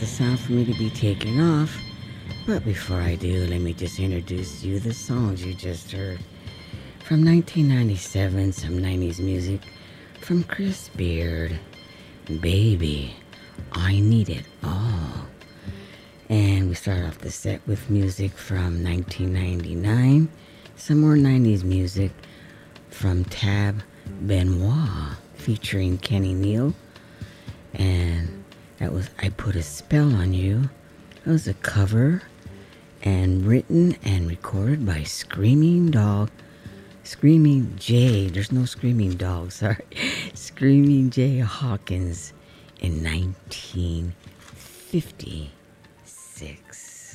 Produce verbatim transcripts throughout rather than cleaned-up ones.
the sound for me to be taking off. But before I do, let me just introduce you the songs you just heard. From nineteen ninety-seven, some nineties music from Chris Beard. Baby, I Need It All. And we start off the set with music from nineteen ninety-nine. Some more nineties music from Tab Benoit featuring Kenny Neal. And that was I Put a Spell on You. It was a cover and written and recorded by Screaming Dog. Screaming Jay. There's no Screaming Dog, sorry. Screaming Jay Hawkins in nineteen fifty-six.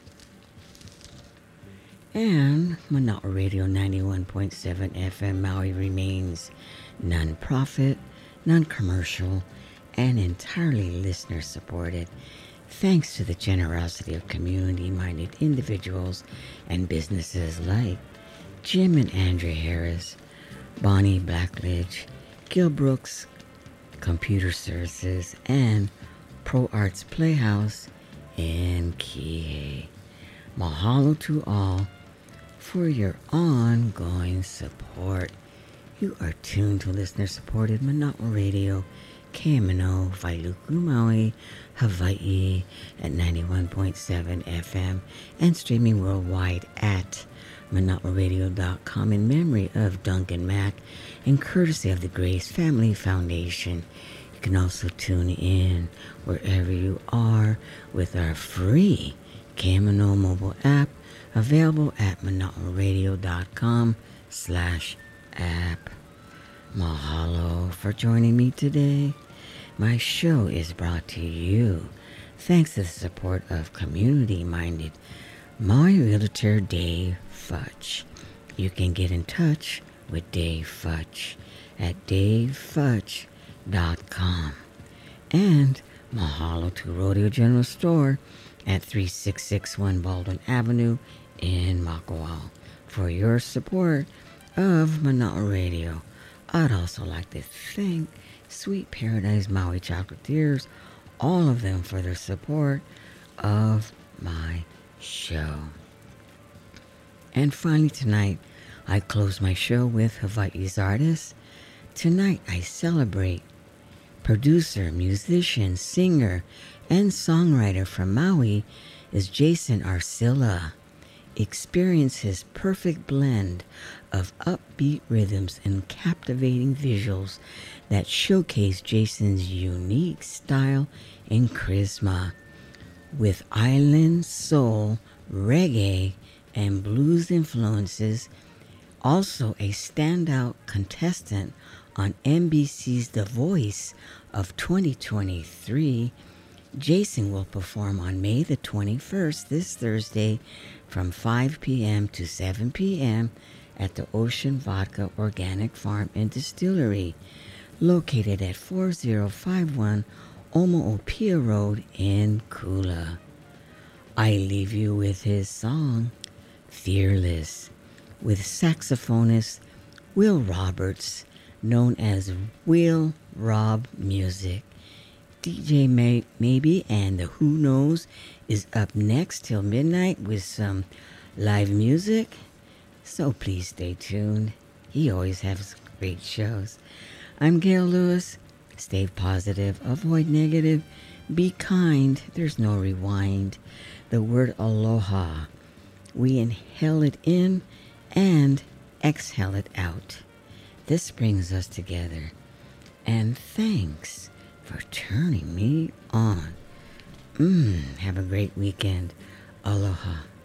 And Monotony Radio ninety-one point seven F M Maui remains non-profit, non-commercial, and entirely listener-supported, thanks to the generosity of community-minded individuals and businesses like Jim and Andrea Harris, Bonnie Blackledge, Gil Brooks Computer Services, and Pro Arts Playhouse in Kihei. Mahalo to all for your ongoing support. You are tuned to listener-supported Monotony Radio, K M N O, Wailuku, Maui, Hawaii at ninety-one point seven F M and streaming worldwide at monotony radio dot com in memory of Duncan Mack and courtesy of the Grace Family Foundation. You can also tune in wherever you are with our free K M N O mobile app available at monotony radio dot com slash app. Mahalo for joining me today. My show is brought to you thanks to the support of community-minded Maui Realtor Dave Futch. You can get in touch with Dave Futch at dave futch dot com. And mahalo to Rodeo General Store at thirty-six sixty-one Baldwin Avenue in Makawao for your support of Monotony Radio. I'd also like to thank Sweet Paradise Maui Chocolatiers, all of them, for their support of my show. And finally tonight, I close my show with Hawaii's artist. Tonight I celebrate producer, musician, singer, and songwriter from Maui is Jason Arcilla. Experience his perfect blend of upbeat rhythms and captivating visuals that showcase Jason's unique style and charisma. With island, soul, reggae, and blues influences, also a standout contestant on N B C's The Voice of twenty twenty-three, Jason will perform on May the twenty-first, this Thursday, from five p.m. to seven p.m. at the Ocean Vodka Organic Farm and Distillery, located at forty fifty-one Omo'opia Road in Kula. I leave you with his song, Fearless, with saxophonist Will Roberts, known as Will Rob Music. D J May- Maybe and the Who Knows is up next till midnight with some live music. So please stay tuned. He always has great shows. I'm Gail Lewis. Stay positive, avoid negative, be kind. There's no rewind. The word aloha, we inhale it in and exhale it out. This brings us together. And thanks for turning me on. Mmm, have a great weekend. Aloha.